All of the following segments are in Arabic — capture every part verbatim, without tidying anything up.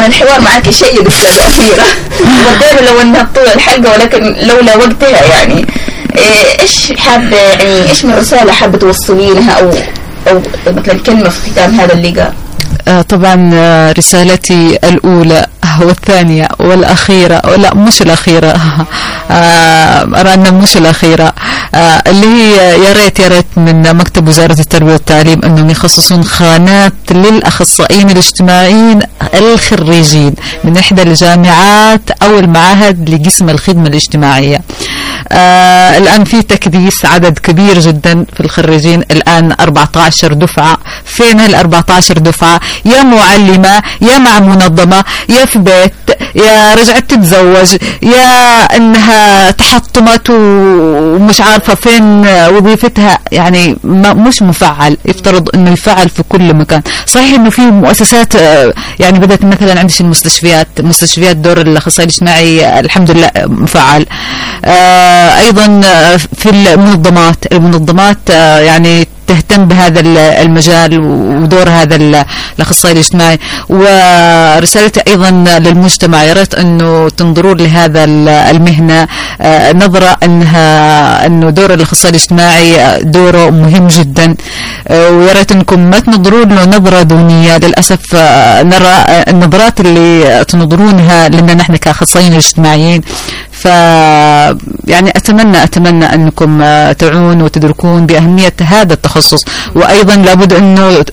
طبعا الحوار معك شيء دكتور أخيرا وقدر لو أنها طول الحلقة ولكن لولا وقتها يعني إيش حابة يعني إيش من رسالة حابة توصلينها أو أو مثلا كلمة في ختام هذا اللقاء؟ آه طبعا آه رسالتي الأولى والثانية والأخيرة، لا مش الأخيرة آه أرى أنها مش الأخيرة، آه اللي هي يا ريت يا ريت من مكتب وزارة التربية والتعليم أنهم يخصصون خانات للأخصائيين الاجتماعيين الخريجين من إحدى الجامعات أو المعاهد لقسم الخدمة الاجتماعية. آه الآن في تكديس عدد كبير جدا في الخريجين، الآن أربعة عشر دفعة. فين هال أربعة عشر دفعة؟ يا معلمة، يا مع منظمة، يا في بيت، يا رجعت تتزوج، يا أنها تحطمت ومش عارفة فين وظيفتها، يعني مش مفعل. يفترض أنه يفعل في كل مكان. صحيح أنه في مؤسسات يعني بدأت مثلا عندش المستشفيات، مستشفيات دور الأخصائي الاجتماعي الحمد لله مفعل. آه أيضا في المنظمات المنظمات آه يعني تهتم بهذا المجال ودور هذا الأخصائي الاجتماعي. ورسالتي أيضا للمجتمع يا ريت أنه تنظروا لهذا المهنة آه نظرة أنها أنه دور الأخصائي الاجتماعي دوره مهم جدا، آه ويا ريت أنكم ما تنظروا له نظرة دونية. للأسف آه نرى النظرات اللي تنظرونها لنا نحن كأخصائيين اجتماعيين. ف يعني أتمنى أتمنى أنكم تعونوا وتدركون بأهمية هذا التخصص. وأيضا لابد أنه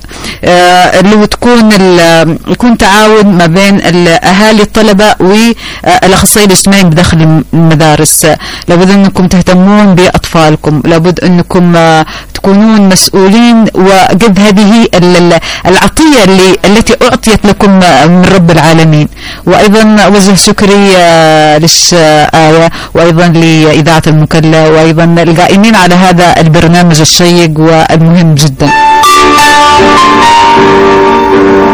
لو تكون يكون تعاون ما بين أهالي الطلبة والأخصائيين الاجتماعيين بداخل المدارس. لابد أنكم تهتمون بأطفالكم، لابد أنكم تكونون مسؤولين، وقد هذه العطية اللي التي أعطيت لكم من رب العالمين. وأيضا وجه شكري للآية وأيضا لإذاعة المكلا وأيضا القائمين على هذا البرنامج الشيق والمهم جدا.